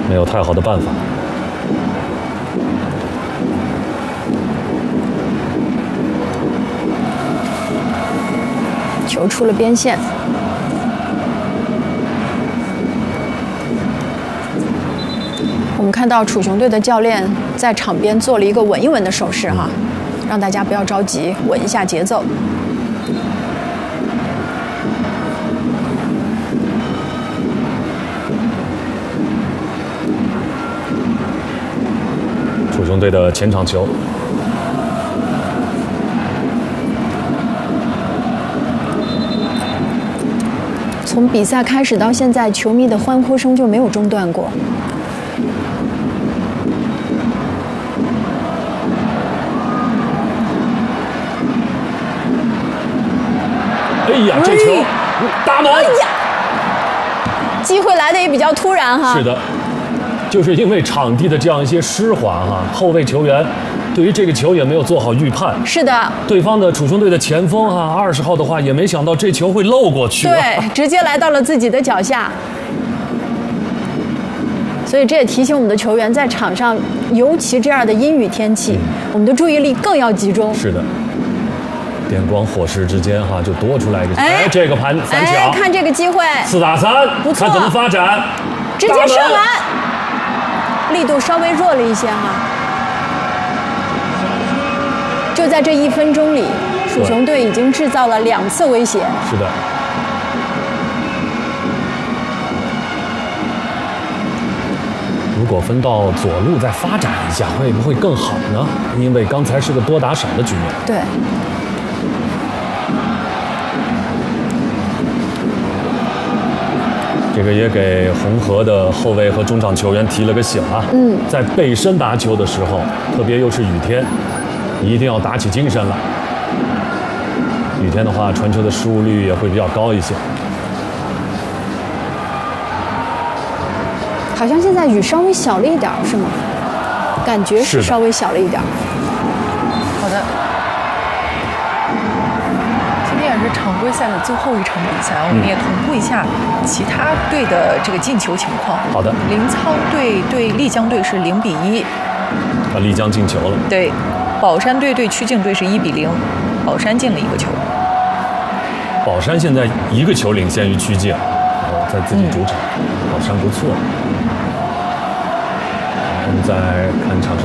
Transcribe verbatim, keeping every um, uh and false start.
没有太好的办法。 球出了边线。我们看到楚雄队的教练在场边做了一个稳一稳的手势哈，让大家不要着急，稳一下节奏。 楚雄队的前场球。 从比赛开始到现在，球迷的欢呼声就没有中断过。 哎呀，这球大门！ 哎呀，机会来的也比较突然哈。 是的，就是因为场地的这样一些湿滑哈，后卫球员对于这个球也没有做好预判。 是的， 对方的楚雄队的前锋哈，二十号的话也没想到这球会漏过去。 对，直接来到了自己的脚下。所以这也提醒我们的球员，在场上，尤其这样的阴雨天气，嗯、我们的注意力更要集中。 是的。电光火石之间哈，就多出来一个，哎，这个盘三抢， 哎，看这个机会， 四打三， 不错， 看怎么发展， 直接射门，力度稍微弱了一些哈。就在这一分钟里，楚雄队已经制造了两次威胁。 是的。如果分到左路再发展一下，会不会更好呢？因为刚才是个多打少的局面。 对。 这个也给红河的后卫和中场球员提了个醒啊！嗯，在背身打球的时候，特别又是雨天，一定要打起精神来。雨天的话，传球的失误率也会比较高一些。 好像现在雨稍微小了一点，是吗？感觉是稍微小了一点。 好的。是常规赛的最后一场比赛，我们也同步一下其他队的这个进球情况。 好的。 临沧队对丽江队是零比一， 啊，丽江进球了。 对，宝山队对曲靖队是一比零，宝山进了一个球。 宝山现在一个球领先于曲靖，哦，在自己主场，嗯、宝山不错。我们再看场上。